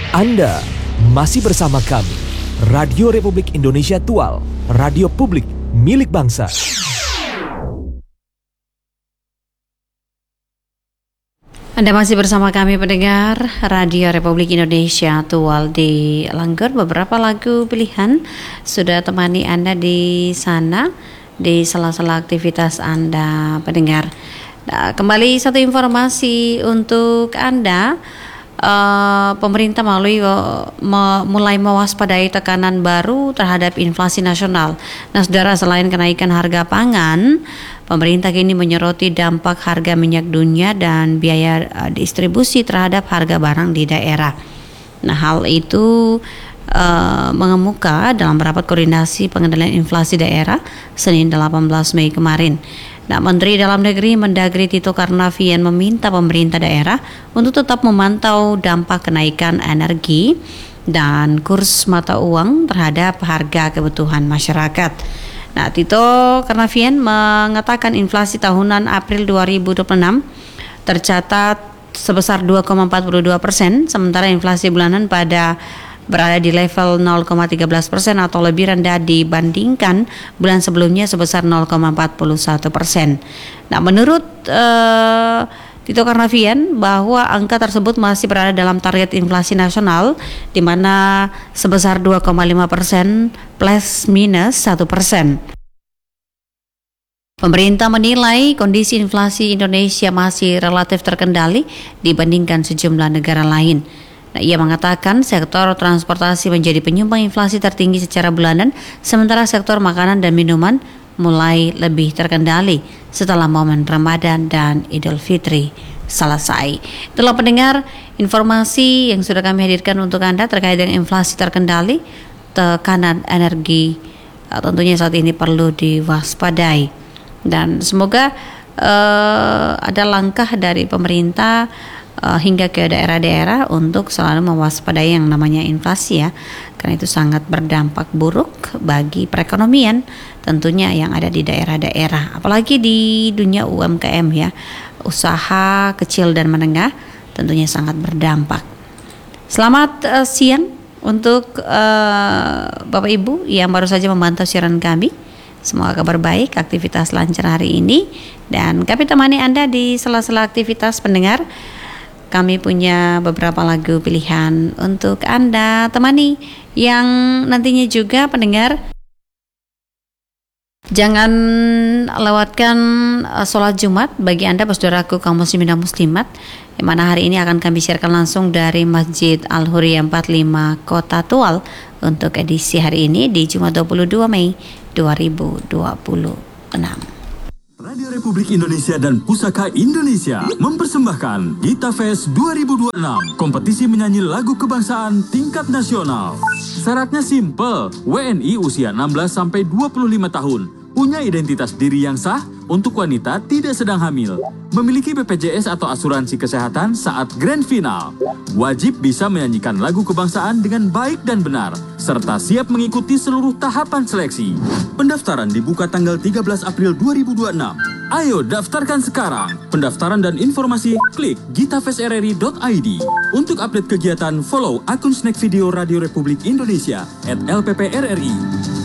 Anda masih bersama kami, Radio Republik Indonesia Tual, radio publik milik bangsa. Anda masih bersama kami pendengar Radio Republik Indonesia Tual di Langgur. Beberapa lagu pilihan sudah temani Anda di sana, di sela-sela aktivitas Anda pendengar. Nah, kembali satu informasi untuk Anda. Pemerintah mulai mewaspadai tekanan baru terhadap inflasi nasional. Nah, saudara, selain kenaikan harga pangan, pemerintah kini menyoroti dampak harga minyak dunia dan biaya distribusi terhadap harga barang di daerah. Nah, hal itu mengemuka dalam rapat koordinasi pengendalian inflasi daerah Senin 18 Mei kemarin. Nah, Menteri Dalam Negeri Mendagri Tito Karnavian meminta pemerintah daerah untuk tetap memantau dampak kenaikan energi dan kurs mata uang terhadap harga kebutuhan masyarakat. Nah, Tito Karnavian mengatakan inflasi tahunan April 2026 tercatat sebesar 2,42%, sementara inflasi bulanan berada di level 0,13% atau lebih rendah dibandingkan bulan sebelumnya sebesar 0,41%. Nah, menurut Tito Karnavian bahwa angka tersebut masih berada dalam target inflasi nasional di mana sebesar 2,5% plus minus 1%. Pemerintah menilai kondisi inflasi Indonesia masih relatif terkendali dibandingkan sejumlah negara lain. Nah, ia mengatakan sektor transportasi menjadi penyumbang inflasi tertinggi secara bulanan, sementara sektor makanan dan minuman mulai lebih terkendali setelah momen Ramadan dan Idul Fitri selesai. Itulah pendengar informasi yang sudah kami hadirkan untuk Anda terkait dengan inflasi terkendali, tekanan energi tentunya saat ini perlu diwaspadai, dan semoga ada langkah dari pemerintah hingga ke daerah-daerah untuk selalu mewaspadai yang namanya inflasi ya, karena itu sangat berdampak buruk bagi perekonomian tentunya yang ada di daerah-daerah, apalagi di dunia UMKM ya, usaha kecil dan menengah tentunya sangat berdampak. Selamat siang untuk Bapak Ibu yang baru saja memantau siaran kami. Semoga kabar baik, aktivitas lancar hari ini, dan kami temani Anda di sela-sela aktivitas pendengar. Kami punya beberapa lagu pilihan untuk Anda temani, yang nantinya juga pendengar jangan lewatkan sholat Jumat bagi Anda saudaraku kaum muslimin dan muslimat, yang mana hari ini akan kami siarkan langsung dari Masjid Al-Huriyah 45 Kota Tual untuk edisi hari ini di Jumat 22 Mei 2026. Radio Republik Indonesia dan Pusaka Indonesia mempersembahkan Gita Fest 2026, kompetisi menyanyi lagu kebangsaan tingkat nasional. Syaratnya simple, WNI usia 16-25 tahun, punya identitas diri yang sah, untuk wanita tidak sedang hamil, memiliki BPJS atau asuransi kesehatan saat grand final, wajib bisa menyanyikan lagu kebangsaan dengan baik dan benar, serta siap mengikuti seluruh tahapan seleksi. Pendaftaran dibuka tanggal 13 April 2026. Ayo daftarkan sekarang. Pendaftaran dan informasi klik gitafestrri.id. Untuk update kegiatan, follow akun Snack Video Radio Republik Indonesia @LPPRRI.